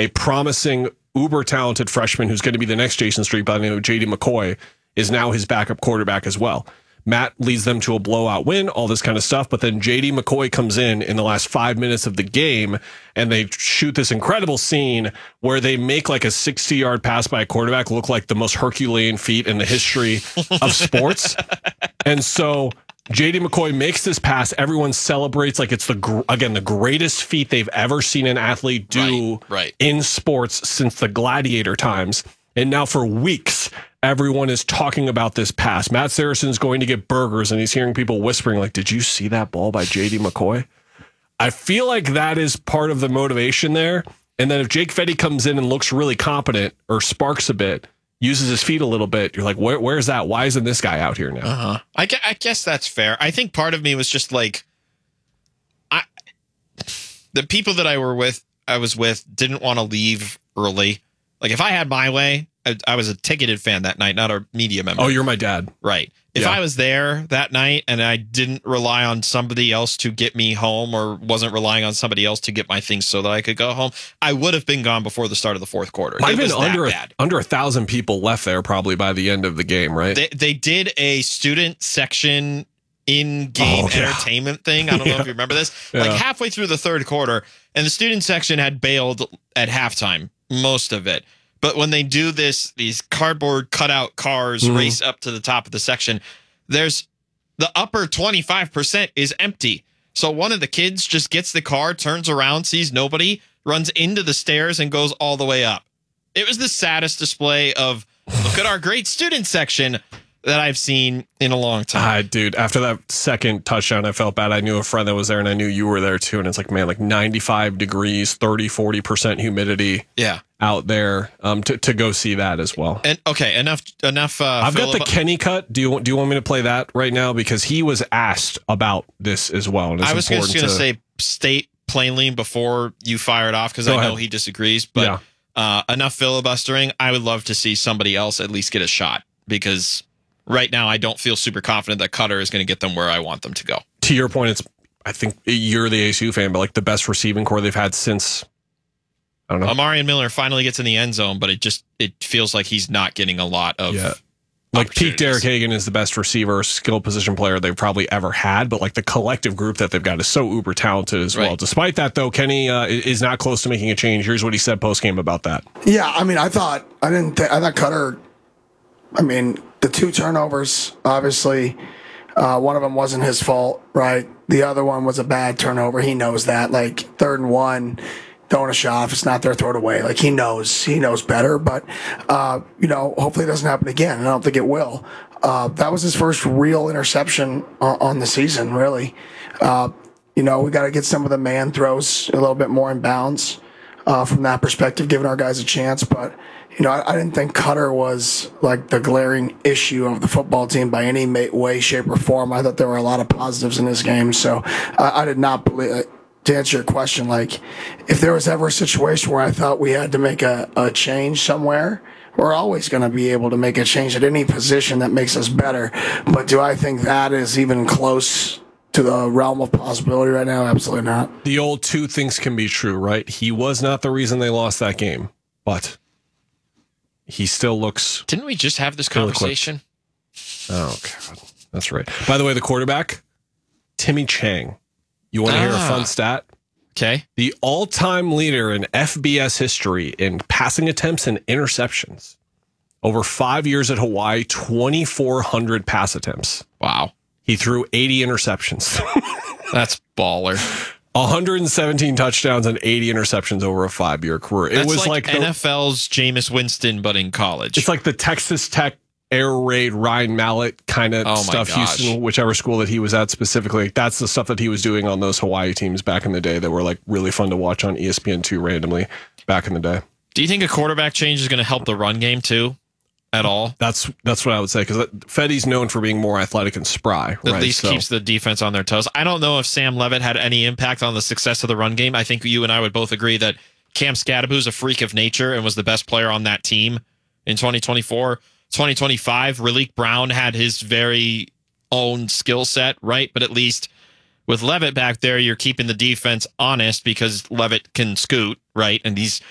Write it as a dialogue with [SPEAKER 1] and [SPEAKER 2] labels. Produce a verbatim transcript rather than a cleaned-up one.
[SPEAKER 1] a promising, uber talented freshman who's going to be the next Jason Street by the name of J D McCoy is now his backup quarterback as well. Matt leads them to a blowout win, all this kind of stuff. But then J D McCoy comes in in the last five minutes of the game, and they shoot this incredible scene where they make like a sixty-yard pass by a quarterback look like the most Herculean feat in the history of sports. And so J D McCoy makes this pass. Everyone celebrates like it's, the gr- again, the greatest feat they've ever seen an athlete do
[SPEAKER 2] right, right.
[SPEAKER 1] in sports since the gladiator times. And now for weeks, everyone is talking about this pass. Matt Saracen's going to get burgers, and he's hearing people whispering, like, did you see that ball by J D McCoy? I feel like that is part of the motivation there. And then if Jake Fetty comes in and looks really competent or sparks a bit, uses his feet a little bit, you're like, Where, where's that? Why isn't this guy out here now?
[SPEAKER 2] Uh-huh. I, I guess that's fair. I think part of me was just like, I the people that I were with, I was with, didn't want to leave early. Like, if I had my way, I, I was a ticketed fan that night, not a media member.
[SPEAKER 1] Oh, you're my dad.
[SPEAKER 2] Right. If
[SPEAKER 1] Yeah.
[SPEAKER 2] I was there that night and I didn't rely on somebody else to get me home, or wasn't relying on somebody else to get my things so that I could go home, I would have been gone before the start of the fourth quarter.
[SPEAKER 1] Might
[SPEAKER 2] It
[SPEAKER 1] have
[SPEAKER 2] was
[SPEAKER 1] been
[SPEAKER 2] that
[SPEAKER 1] under a,
[SPEAKER 2] bad.
[SPEAKER 1] under a thousand people left there probably by the end of the game, right?
[SPEAKER 2] They, they did a student section in-game
[SPEAKER 1] Oh, yeah.
[SPEAKER 2] entertainment thing. I don't know
[SPEAKER 1] Yeah.
[SPEAKER 2] if you remember this.
[SPEAKER 1] Yeah.
[SPEAKER 2] Like halfway through the third quarter, and the student section had bailed at halftime, most of it. But when they do this, these cardboard cutout cars
[SPEAKER 1] Mhm.
[SPEAKER 2] race up to the top of the section, there's the upper twenty-five percent is empty. So one of the kids just gets the car, turns around, sees nobody, runs into the stairs, and goes all the way up. It was the saddest display of, look at our great student section, that I've seen in a long time.
[SPEAKER 1] Ah, dude, after that second touchdown, I felt bad. I knew a friend that was there, and I knew you were there too. And it's like, man, like ninety-five degrees, thirty, forty percent humidity
[SPEAKER 2] Yeah.
[SPEAKER 1] out there um, to, to go see that as well.
[SPEAKER 2] And okay, enough, enough. Uh,
[SPEAKER 1] I've got the
[SPEAKER 2] Philip-
[SPEAKER 1] Kenny cut. Do you do you want me to play that right now? Because he was asked about this as well. And it's
[SPEAKER 2] I was just
[SPEAKER 1] important
[SPEAKER 2] going to
[SPEAKER 1] to
[SPEAKER 2] say state plainly before you fire it off, because
[SPEAKER 1] Go
[SPEAKER 2] I know
[SPEAKER 1] ahead.
[SPEAKER 2] he disagrees. But
[SPEAKER 1] Yeah.
[SPEAKER 2] uh, enough filibustering. I would love to see somebody else at least get a shot, because right now I don't feel super confident that Cutter is going to get them where I want them to go.
[SPEAKER 1] To your point, it's I think you're the A S U fan, but like the best receiving core they've had since. I don't know.
[SPEAKER 2] Amarian Miller finally gets in the end zone, but it just it feels like he's not getting a lot of.
[SPEAKER 1] Yeah. Like peak
[SPEAKER 2] opportunities.
[SPEAKER 1] Derek Hagan is the best receiver, skill position player they've probably ever had, but like the collective group that they've got is so uber talented as well.
[SPEAKER 2] Right.
[SPEAKER 1] Despite that, though, Kenny uh, is not close to making a change. Here's what he said post game about that.
[SPEAKER 3] Yeah, I mean, I thought I didn't. Th- I thought Cutter. I mean, the two turnovers. Obviously, uh, one of them wasn't his fault, right? The other one was a bad turnover. He knows that. Like third and one, throwing a shot. If it's not there, throw it away. Like he knows. He knows better. But uh, you know, hopefully it doesn't happen again. And I don't think it will. Uh, that was his first real interception on, on the season. Really. Uh, you know, we got to get some of the man throws a little bit more in bounds. Uh, from that perspective, giving our guys a chance. But, you know, I, I didn't think Cutter was like the glaring issue of the football team by any ma- way, shape, or form. I thought there were a lot of positives in this game. So I, I did not believe, to answer your question, like if there was ever a situation where I thought we had to make a, a change somewhere, we're always going to be able to make a change at any position that makes us better. But do I think that is even close to the realm of possibility right now? Absolutely not.
[SPEAKER 1] The old two things can be true, right? He was not the reason they lost that game, but he still looks.
[SPEAKER 2] Didn't we just have this
[SPEAKER 1] Ill-equipped.
[SPEAKER 2] conversation?
[SPEAKER 1] Oh, God. That's right. By the way, the quarterback, Timmy Chang. You want to hear a
[SPEAKER 2] Ah.
[SPEAKER 1] fun stat?
[SPEAKER 2] Okay.
[SPEAKER 1] The all-time leader in F B S history in passing attempts and interceptions. Over five years at Hawaii, twenty-four hundred pass attempts.
[SPEAKER 2] Wow.
[SPEAKER 1] He threw eighty interceptions.
[SPEAKER 2] That's baller.
[SPEAKER 1] one hundred seventeen touchdowns and eighty interceptions over a five-year career. It
[SPEAKER 2] That's
[SPEAKER 1] was
[SPEAKER 2] like,
[SPEAKER 1] like, the,
[SPEAKER 2] N F L's Jameis Winston, but in college.
[SPEAKER 1] it's like the Texas Tech air raid Ryan Mallett kind of
[SPEAKER 2] Oh my
[SPEAKER 1] stuff.
[SPEAKER 2] gosh.
[SPEAKER 1] Houston, whichever school that he was at specifically, that's the stuff that he was doing on those Hawaii teams back in the day that were like really fun to watch on E S P N two randomly back in the day.
[SPEAKER 2] Do you think a quarterback change is going to help the run game too, at all?
[SPEAKER 1] That's that's what I would say, because Fetty's known for being more athletic and spry.
[SPEAKER 2] At
[SPEAKER 1] right?
[SPEAKER 2] least
[SPEAKER 1] So-
[SPEAKER 2] keeps the defense on their toes. I don't know if Sam Levitt had any impact on the success of the run game. I think you and I would both agree that Cam Scadaboo's a freak of nature and was the best player on that team in twenty twenty-four. twenty twenty-five, Raleek Brown had his very own skill set, right? But at least with Levitt back there, you're keeping the defense honest because Levitt can scoot, right? And he's